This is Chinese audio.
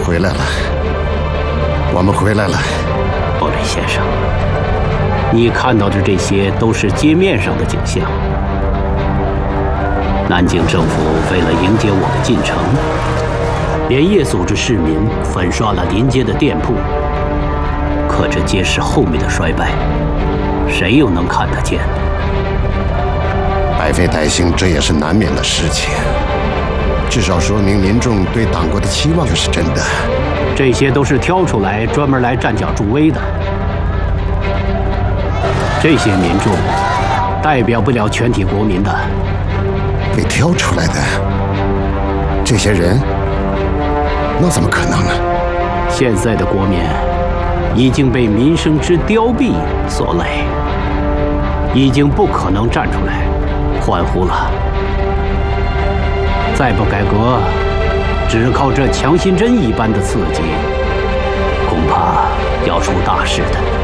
回来了，我们回来了。 鲍雷先生，你看到的这些都是街面上的景象。南京政府为了迎接我们进城，连夜组织市民粉刷了临街的店铺。可这街市后面的衰败，谁又能看得见呢？ 败废殆兴，这也是难免的事情。至少说明民众对党国的期望是真的。 这些都是挑出来专门来站脚助威的。这些民众代表不了全体国民的。 被挑出来的这些人，那怎么可能呢？ 现在的国民已经被民生之凋敝所累，已经不可能站出来欢呼了。再不改革，只靠这强心针一般的刺激，恐怕要出大事的。